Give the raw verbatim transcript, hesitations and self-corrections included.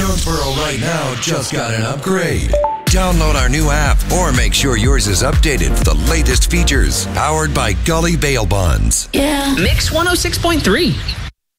Jonesboro right now just got an upgrade. Download our new app or make sure yours is updated for the latest features. Powered by Gully Bail Bonds. Yeah. Mix one oh six point three.